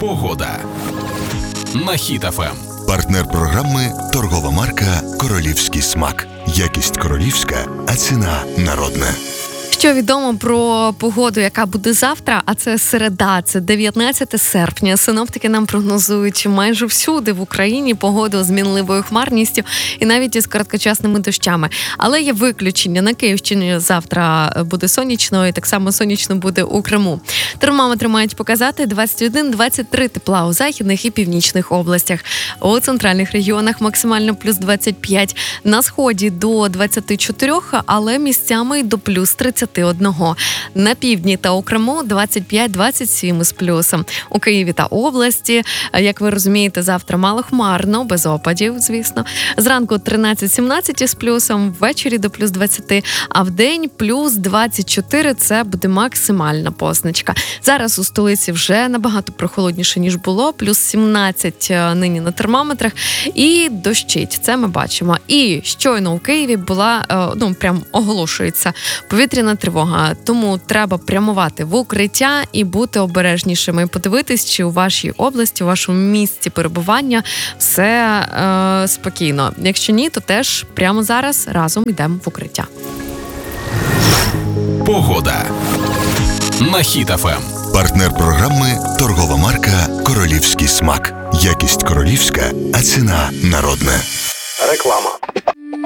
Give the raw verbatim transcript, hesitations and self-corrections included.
Погода на Хіт еф ем. Партнер програми – торгова марка «Королівський смак». Якість королівська, а ціна народна. Що відомо про погоду, яка буде завтра, а це середа, це дев'ятнадцяте серпня. Синоптики нам прогнозують майже всюди в Україні погоду з мінливою хмарністю і навіть із короткочасними дощами. Але є виключення. На Київщині завтра буде сонячно, і так само сонячно буде у Криму. Термометри мають показати двадцять один - двадцять три тепла у західних і північних областях. У центральних регіонах максимально плюс двадцять п'ять, на сході до двадцять чотири, але місцями й до плюс тридцять один. На півдні та у Криму двадцять п'ять - двадцять сім з плюсом. У Києві та області, як ви розумієте, завтра малохмарно, без опадів, звісно. Зранку тринадцять - сімнадцять з плюсом, ввечері до плюс двадцять, а в день плюс двадцять чотири – це буде максимальна позначка. Зараз у столиці вже набагато прохолодніше, ніж було, плюс сімнадцять нині на термометрах, і дощить, це ми бачимо. І щойно у Києві була, ну, прям оголошується повітряна тривога, тому треба прямувати в укриття і бути обережнішими, подивитись, чи у вашій області, у вашому місці перебування все е, спокійно. Якщо ні, то теж прямо зараз разом йдемо в укриття. Погода на Хіт еф ем. Партнер програми – торгова марка «Королівський смак». Якість королівська, а ціна народна. Реклама.